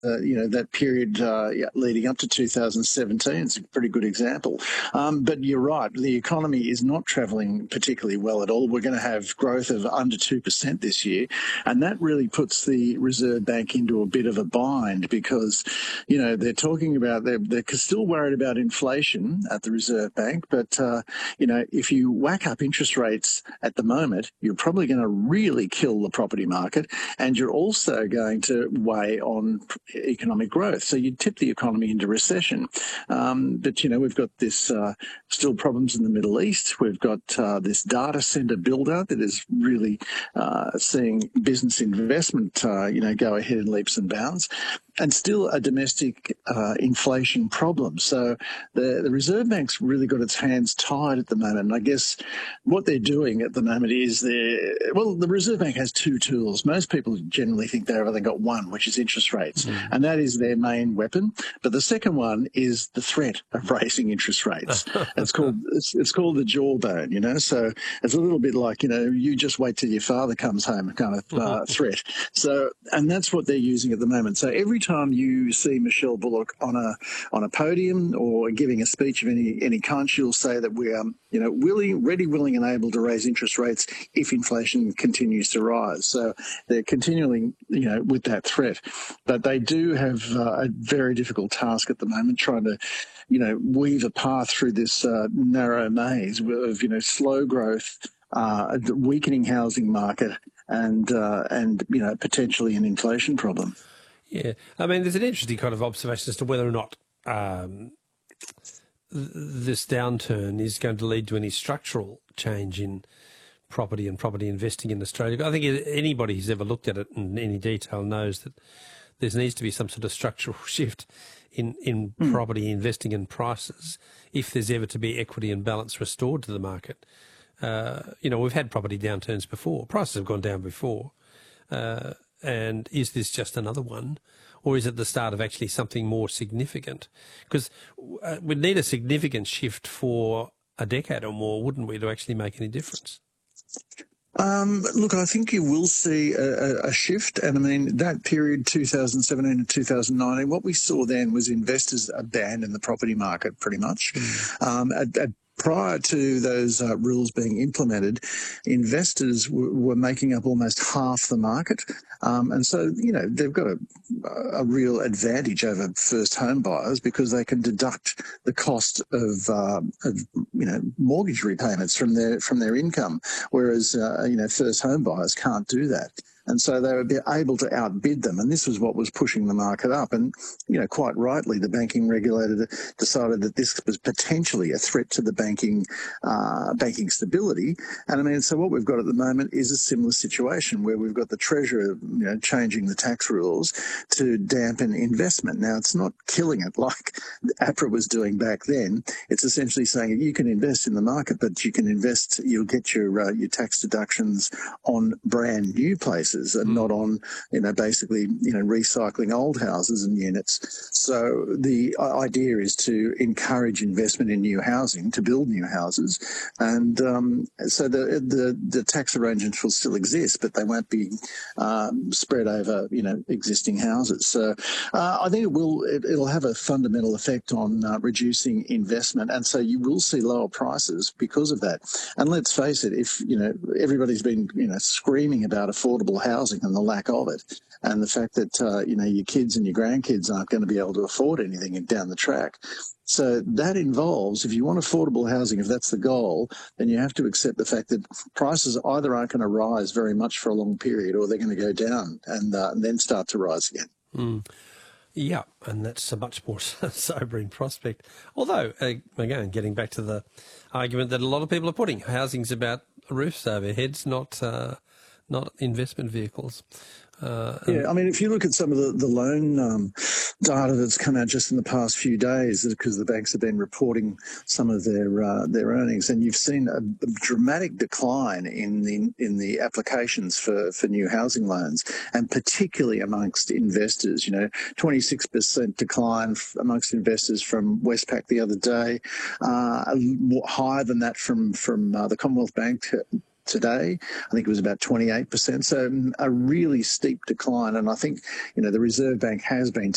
that period leading up to 2017 is a pretty good example. But you're right, the economy is not travelling particularly well at all. We're going to have growth of under 2% this year, and that really puts the Reserve Bank into a bit of a bind because, they're talking about, they're still worried about inflation at the Reserve Bank, but, if you whack up interest rates at the moment, you're probably going to really kill the property market, and you're also going to weigh on economic growth. So you'd tip the economy into recession. But, we've got this still problems in the Middle East. We've got this data center build-out that is really seeing business investment, go ahead in leaps and bounds, and still a domestic inflation problem. So the Reserve Bank's really got its hands tied at the moment. And I guess what they're doing at the moment is the Reserve Bank has two tools. Most people generally think they've only got one, which is interest rates, and that is their main weapon. But the second one is the threat of raising interest rates. It's called the jawbone, So it's a little bit like, you just wait till your father comes home kind of threat. So, and that's what they're using at the moment. So every time you see Michelle Bullock on a podium or giving a speech of any kind, she'll say that we are, ready, willing, and able to raise interest rates if inflation continues to rise. So they're continuing, with that threat. But they do have a very difficult task at the moment, trying to, weave a path through this narrow maze of, slow growth, the weakening housing market, and potentially an inflation problem. Yeah, I mean, there's an interesting kind of observation as to whether or not this downturn is going to lead to any structural change in property and property investing in Australia. I think anybody who's ever looked at it in any detail knows that there needs to be some sort of structural shift in property investing and prices if there's ever to be equity and balance restored to the market. We've had property downturns before. Prices have gone down before. And is this just another one, or is it the start of actually something more significant? Because we'd need a significant shift for a decade or more, wouldn't we, to actually make any difference? Look, I think you will see a shift. And I mean, that period, 2017 and 2019, what we saw then was investors abandon the property market pretty much. Prior to those rules being implemented, investors were making up almost half the market. And so, they've got a real advantage over first home buyers because they can deduct the cost of mortgage repayments from their income, whereas, first home buyers can't do that. And so they would be able to outbid them. And this was what was pushing the market up. And, quite rightly, the banking regulator decided that this was potentially a threat to the banking stability. And I mean, so what we've got at the moment is a similar situation where we've got the Treasurer, changing the tax rules to dampen investment. Now, it's not killing it like APRA was doing back then. It's essentially saying you can invest in the market, but you'll get your tax deductions on brand new places. And not on, basically, recycling old houses and units. So the idea is to encourage investment in new housing, to build new houses. And so the tax arrangements will still exist, but they won't be spread over, existing houses. So I think it'll have a fundamental effect on reducing investment. And so you will see lower prices because of that. And let's face it, if, everybody's been, screaming about affordable housing and the lack of it, and the fact that your kids and your grandkids aren't going to be able to afford anything down the track. So that involves, if you want affordable housing, if that's the goal, then you have to accept the fact that prices either aren't going to rise very much for a long period, or they're going to go down and then start to rise again. Yeah, and that's a much more sobering prospect. Although, again, getting back to the argument that a lot of people are putting, housing's about roofs over heads, not investment vehicles. Yeah, I mean, if you look at some of the loan data that's come out just in the past few days, because the banks have been reporting some of their earnings, and you've seen a dramatic decline in the applications for new housing loans, and particularly amongst investors. 26% decline amongst investors from Westpac the other day, higher than that from the Commonwealth Bank today. I think it was about 28%. So a really steep decline. And I think, the Reserve Bank has been